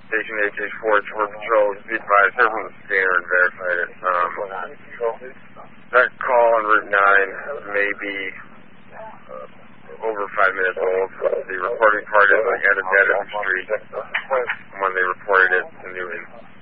Station HH4, Shore Patrol, be advised, from the scanner and verified it. That call on Route 9 may be over 5 minutes old. The reporting part is on the end of Edison Street when they reported it to Newton.